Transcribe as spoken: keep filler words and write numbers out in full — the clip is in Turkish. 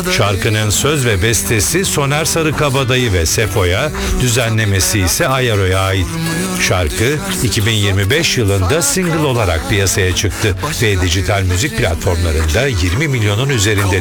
Şarkının söz ve bestesi Soner Sarıkabadayı ve Sefo'ya, düzenlemesi ise Ayaro'ya ait. Şarkı iki bin yirmi beş yılında single olarak piyasaya çıktı ve dijital müzik platformlarında yirmi milyonun üzerinde